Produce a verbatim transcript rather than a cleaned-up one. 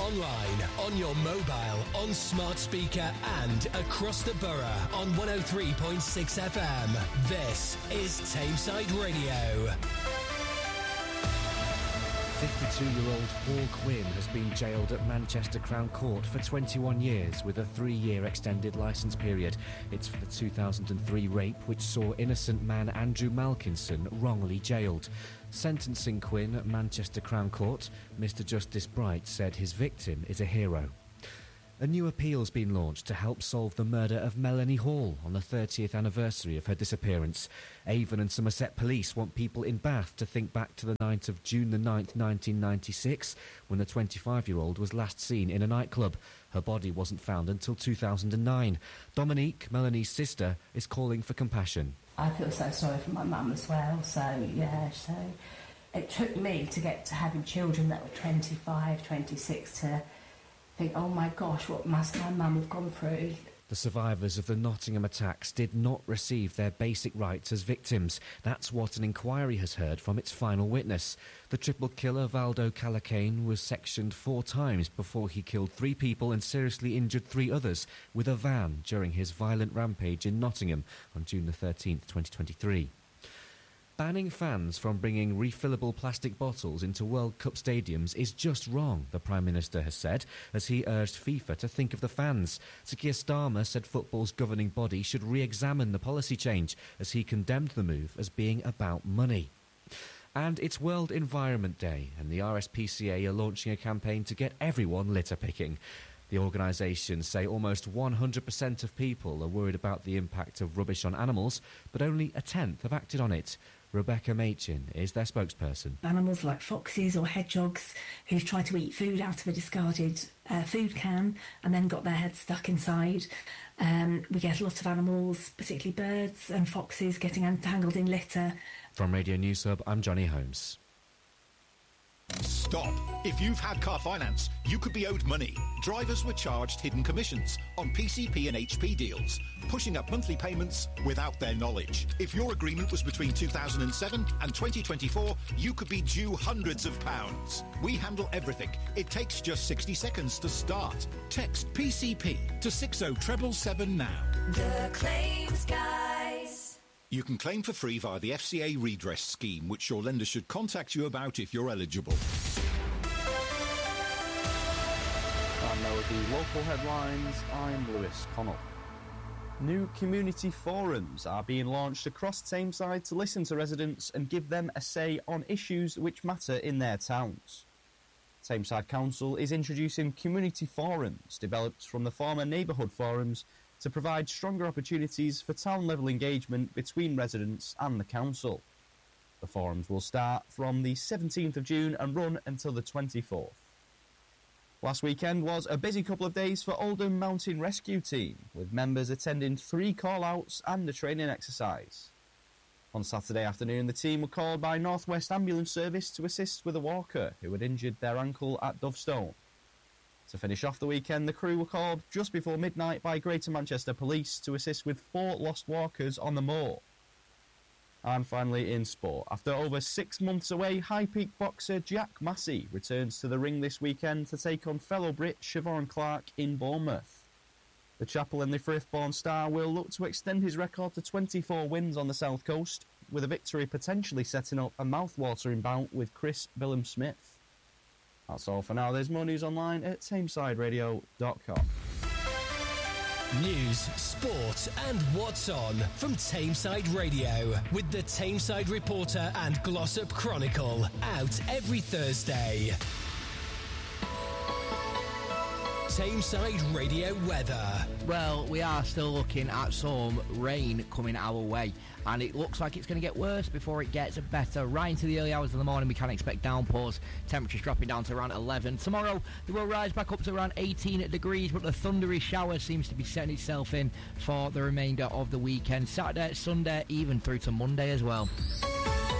online, on your mobile, on smart speaker and across the borough on one oh three point six F M. This is Tameside Radio. fifty-two-year-old Paul Quinn has been jailed at Manchester Crown Court for twenty-one years with a three-year extended licence period. It's for the two thousand three rape which saw innocent man Andrew Malkinson wrongly jailed. Sentencing Quinn at Manchester Crown Court, Mr Justice Bright said his victim is a hero. A new appeal's been launched to help solve the murder of Melanie Hall on the thirtieth anniversary of her disappearance. Avon and Somerset Police want people in Bath to think back to the night of June the ninth, nineteen ninety-six, when the twenty-five-year-old was last seen in a nightclub. Her body wasn't found until two thousand nine. Dominique, Melanie's sister, is calling for compassion. I feel so sorry for my mum as well, so, yeah, so... It took me to get to having children that were twenty-five, twenty-six to... think, oh my gosh, what must my mum have gone through? The survivors of the Nottingham attacks did not receive their basic rights as victims. That's what an inquiry has heard from its final witness. The triple killer Valdo Calacane was sectioned four times before he killed three people and seriously injured three others with a van during his violent rampage in Nottingham on June the thirteenth, twenty twenty-three. Banning fans from bringing refillable plastic bottles into World Cup stadiums is just wrong, the Prime Minister has said, as he urged FIFA to think of the fans. Sir Keir Starmer said football's governing body should re-examine the policy change, as he condemned the move as being about money. And it's World Environment Day, and the R S P C A are launching a campaign to get everyone litter picking. The organisation say almost one hundred percent of people are worried about the impact of rubbish on animals, but only a tenth have acted on it. Rebecca Machin is their spokesperson. Animals like foxes or hedgehogs who've tried to eat food out of a discarded uh, food can and then got their heads stuck inside. Um, we get a lot of animals, particularly birds and foxes, getting entangled in litter. From Radio News Hub, I'm Johnny Holmes. Stop. If you've had car finance, you could be owed money. Drivers were charged hidden commissions on P C P and H P deals, pushing up monthly payments without their knowledge. If your agreement was between two thousand seven and twenty twenty-four, you could be due hundreds of pounds. We handle everything. It takes just sixty seconds to start. Text P C P to six oh seven seven now. The Claims Guys. You can claim for free via the F C A redress scheme, which your lender should contact you about if you're eligible. And now with the local headlines, I'm Lewis Connell. New community forums are being launched across Tameside to listen to residents and give them a say on issues which matter in their towns. Tameside Council is introducing community forums developed from the former neighbourhood forums to provide stronger opportunities for town-level engagement between residents and the council. The forums will start from the seventeenth of June and run until the twenty-fourth. Last weekend was a busy couple of days for Oldham Mountain Rescue Team, with members attending three call-outs and a training exercise. On Saturday afternoon, the team were called by North West Ambulance Service to assist with a walker who had injured their ankle at Dovestone. To finish off the weekend, the crew were called just before midnight by Greater Manchester Police to assist with four lost walkers on the moor. And finally in sport, after over six months away, High Peak boxer Jack Massey returns to the ring this weekend to take on fellow Brit Siobhan Clark in Bournemouth. The Chapel and the Frithborn star will look to extend his record to twenty-four wins on the South Coast, with a victory potentially setting up a mouth-watering bout with Chris Billum-Smith. That's all for now. There's more news online at tameside radio dot com. News, sport and what's on from Tameside Radio with the Tameside Reporter and Glossop Chronicle, out every Thursday. Tameside Radio weather. Well, we are still looking at some rain coming our way, and it looks like it's going to get worse before it gets better. Right into the early hours of the morning, we can expect downpours. Temperatures dropping down to around eleven. Tomorrow, they will rise back up to around eighteen degrees, but the thundery shower seems to be setting itself in for the remainder of the weekend. Saturday, Sunday, even through to Monday as well.